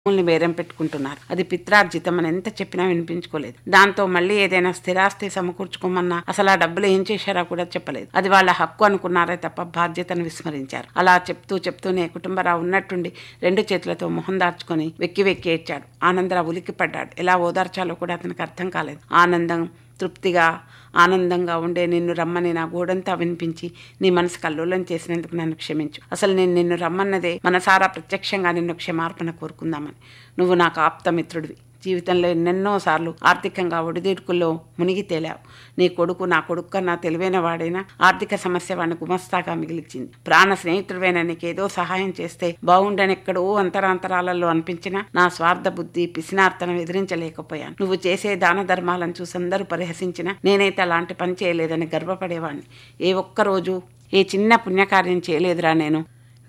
బేరం పెట్టుకుంటున్నారు. అది పిత్రార్జితం అని ఎంత చెప్పినా వినిపించుకోలేదు. దాంతో మళ్ళీ ఏదైనా స్థిరాస్తి సమకూర్చుకోమన్నా అసలు ఆ డబ్బులు ఏం చేశారో కూడా చెప్పలేదు. అది వాళ్ళ హక్కు అనుకున్నారే తప్ప బాధ్యతను విస్మరించారు. అలా చెప్తూనే కుటుంబరావు ఉన్నట్టుండి 2 చేతులతో మొహం దార్చుకొని వెక్కి ఏడ్చాడు. ఆనందరావు ఉలిక్కి పడ్డాడు. ఎలా ఓదార్చాలో కూడా అతనికి అర్థం కాలేదు. ఆనందంగా ఉండే నిన్ను రమ్మని నా గోడంతా వినిపించి నీ మనసు కల్లోలం చేసినందుకు నన్ను క్షమించు. అసలు నేను నిన్ను రమ్మన్నదే మనసారా ప్రత్యక్షంగా నిన్ను క్షమార్పణ కోరుకుందామని. నువ్వు నాకు ఆప్తమిత్రుడివి. జీవితంలో ఎన్నెన్నోసార్లు ఆర్థికంగా ఒడిదుడుకుల్లో మునిగి తేలావు. నీ కొడుకు నా కొడుకు కన్నా తెలివైన వాడైనా ఆర్థిక సమస్య వాడిని గుమస్తాగా మిగిలిచింది. ప్రాణ స్నేహితుడివైన నీకేదో సహాయం చేస్తే బాగుండని ఎక్కడో అంతరాంతరాలలో అనిపించినా నా స్వార్థ బుద్ధి పిసినార్తనం ఎదిరించలేకపోయాను. నువ్వు చేసే దాన ధర్మాలను చూసి అందరూ పరిహసించినా నేనైతే అలాంటి పని చేయలేదని గర్వపడేవాడిని. ఏ ఒక్కరోజు ఏ చిన్న పుణ్యకార్యం చేయలేదురా నేను.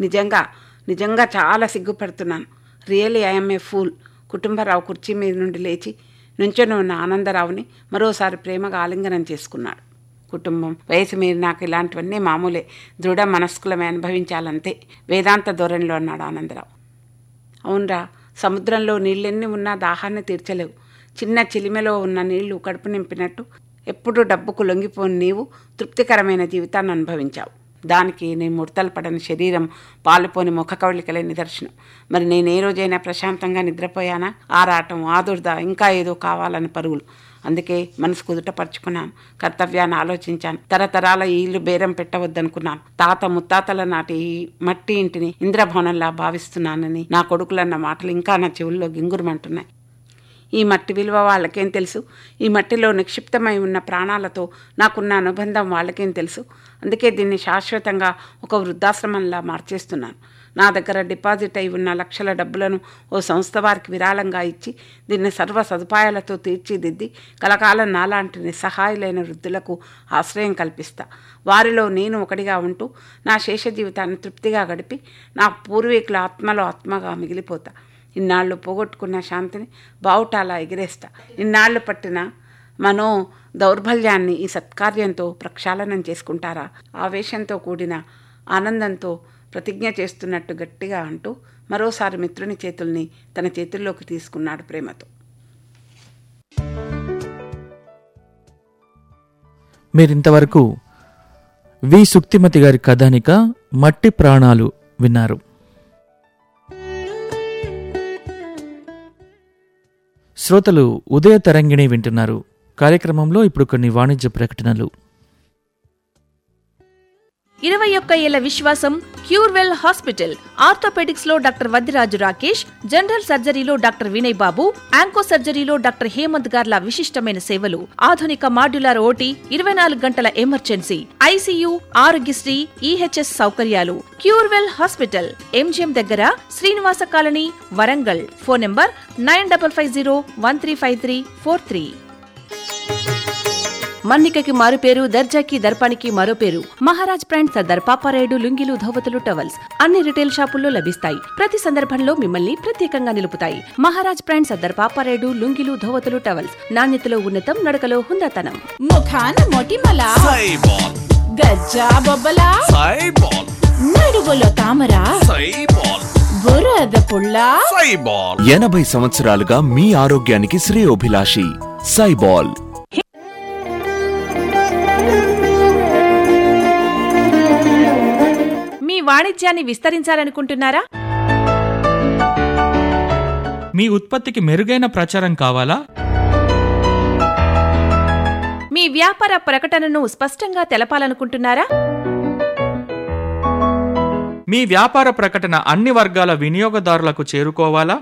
నిజంగా చాలా సిగ్గుపడుతున్నాను. Really I'm a pool. Kutumbarao కుర్చీ మీద నుండి లేచి నుంచొని ఉన్న ఆనందరావుని మరోసారి ప్రేమగా ఆలింగనం చేసుకున్నాడు. కుటుంబం, వయసు మీరినాక ఇలాంటివన్నీ మామూలే. దృఢ మనస్కులమే అనుభవించాలంతే వేదాంత ధోరణిలో అన్నాడు ఆనందరావు. అవునరా, సముద్రంలో నీళ్ళెన్ని ఉన్నా దాహాన్ని తీర్చలేవు. చిన్న చిలిమెలో ఉన్న నీళ్లు కడుపు నింపినట్టు ఎప్పుడూ డబ్బుకు లొంగిపోని నీవు తృప్తికరమైన జీవితాన్ని అనుభవించావు. దానికి నీ ముడతలు పడని శరీరం, పాలుపోని ముఖ కవళికలే నిదర్శనం. మరి నేను ఏ రోజైనా ప్రశాంతంగా నిద్రపోయానా? ఆరాటం, ఆదుర్ద, ఇంకా ఏదో కావాలని పరుగులు. అందుకే మనసు కుదుటపరుచుకున్నాను. కర్తవ్యాన్ని ఆలోచించాను. తరతరాల ఈ ఇల్లు బేరం పెట్టవద్దనుకున్నాను. తాత ముత్తాతల నాటి ఈ మట్టి ఇంటిని ఇంద్రభవనంలా భావిస్తున్నానని నా కొడుకులన్న మాటలు ఇంకా నా చెవుల్లో గింగురమంటున్నాయి. ఈ మట్టి విలువ వాళ్ళకేం తెలుసు? ఈ మట్టిలో నిక్షిప్తమై ఉన్న ప్రాణాలతో నాకున్న అనుబంధం వాళ్ళకేం తెలుసు? అందుకే దీన్ని శాశ్వతంగా ఒక వృద్ధాశ్రమంలా మార్చేస్తున్నాను. నా దగ్గర డిపాజిట్ అయి ఉన్న లక్షల డబ్బులను ఓ సంస్థ వారికి విరాళంగా ఇచ్చి దీన్ని సర్వ సదుపాయాలతో తీర్చిదిద్ది కలకాలం నాలాంటి నిస్సహాయులైన వృద్ధులకు ఆశ్రయం కల్పిస్తా. వారిలో నేను ఒకటిగా ఉంటూ నా శేష జీవితాన్ని తృప్తిగా గడిపి నా పూర్వీకుల ఆత్మలో ఆత్మగా మిగిలిపోతా. ఇన్నాళ్ళు పోగొట్టుకున్న శాంతిని బావుటాలా ఎగిరేస్తా. ఇన్నాళ్ళు పట్టిన మనో దౌర్బల్యాన్ని ఈ సత్కార్యంతో ప్రక్షాళనం చేసుకుంటారా? ఆవేశంతో కూడిన ఆనందంతో ప్రతిజ్ఞ చేస్తున్నట్టు గట్టిగా అంటూ మరోసారి మిత్రుని చేతుల్ని తన చేతుల్లోకి తీసుకున్నాడు ప్రేమతో. మీరింతవరకు వి సుక్తిమతి గారి కథానిక మట్టి ప్రాణాలు విన్నారు. శ్రోతలు ఉదయ తరంగిణి వింటున్నారు. కార్యక్రమంలో ఇప్పుడు కొన్ని వాణిజ్య ప్రకటనలు. 21 ఏళ్ల విశ్వాసం క్యూర్వెల్ హాస్పిటల్. ఆర్థోపెడిక్స్ లో doctor Vaddiraju Rakesh, general సర్జరీలో doctor Vinay బాబు, యాంకో సర్జరీలో డాక్టర్ హేమంత్ గార్ల విశిష్టమైన సేవలు. ఆధునిక మాడ్యులర్ ఓటీ, 24 గంటల ఎమర్జెన్సీ, ఐసీయూ, ఆరోగ్యశ్రీ, ఈహెచ్ఎస్ సౌకర్యాలు. క్యూర్వెల్ హాస్పిటల్, ఎంజిఎం దగ్గర, Srinivasa colony, Warangal. Phone number 9550135343. మన్నికకి మారు పేరు, దర్జాకి దర్పానికి మరో పేరు. మహారాజ్ బ్రాండ్ సర్దార్ పాపారాయుడు లుంగీలు, ధోవతులు, టవల్స్ అన్ని రిటైల్ షాపుల్లో లభిస్తాయి. ప్రతి సందర్భంలో మిమ్మల్ని ప్రత్యేకంగా నిలుపుతాయి. మహారాజ్ బ్రాండ్ సర్దార్ పాపారాయుడు లుంగీలు, ధోవతులు, టవల్స్ నాణ్యతలో ఉన్నతం, నడకలో హుందాతనం. ముఖాన మొటిమల సైబాల్, గజ్జా బొబ్బల సైబాల్, నడువులో తామర సైబాల్, బురద పుల్ల సైబాల్. 80 సంవత్సరాలుగా మీ ఆరోగ్యానికి శ్రేయోభిలాషి సైబాల్. మీ వాణిజ్యాన్ని విస్తరించాలనుకుంటున్నారా? మీ ఉత్పత్తికి మెరుగైన ప్రచారం కావాలా? మీ వ్యాపార ప్రకటనను స్పష్టంగా తెలపాలనుకుంటున్నారా? మీ వ్యాపార ప్రకటన అన్ని వర్గాల వినియోగదారులకు చేరుకోవాలా?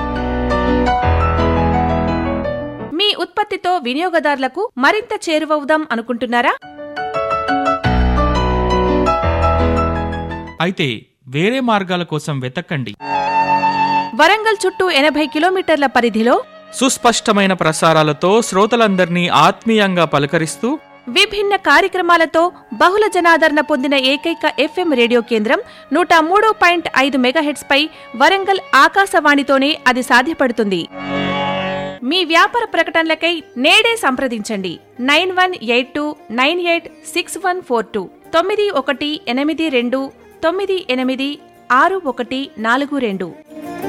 మీ ఉత్పత్తితో వినియోగదారులకు మరింత చేరువవుదాం అనుకుంటున్నారా? అయితే వేరే మార్గాల కోసం వెతకండి. వరంగల్ చుట్టూ 80 కిలోమీటర్ల పరిధిలో సుస్పష్టమైన ప్రసారాలతో శ్రోతలందరినీ ఆత్మీయంగా పలకరిస్తూ విభిన్న కార్యక్రమాలతో బహుళ జనాదరణ పొందిన ఏకైక ఎఫ్ఎం రేడియో కేంద్రం 103.5 మెగాహెట్స్ పై వరంగల్ ఆకాశవాణితోనే అది సాధ్యపడుతుంది. మీ వ్యాపార ప్రకటనలకై నేడే సంప్రదించండి. 9182986142 9182986142.